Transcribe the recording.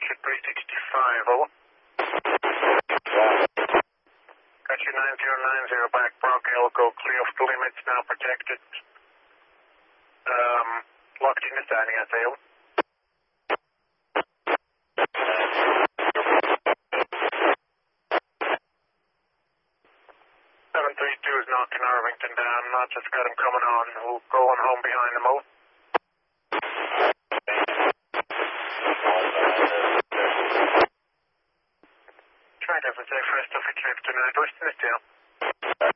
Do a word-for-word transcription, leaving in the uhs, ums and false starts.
Richard three sixty-five, over. Got you nine zero nine zero back, Bronco Elko, clear off the limits, now protected. Um, locked in the standing, I say, over. seven three two is knocking Irvington down, I just got him coming on, we'll go on home behind him, over. Try to have a safe rest of your trip tonight, Western is down.